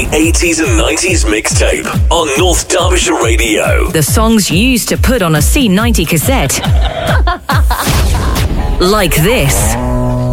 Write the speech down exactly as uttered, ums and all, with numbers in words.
eighties and nineties mixtape on North Derbyshire Radio. The songs you used to put on a C ninety cassette. Like this.